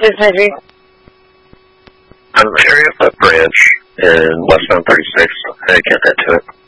Mississippi? I'm in the area of a branch in westbound 36. I can't get to it.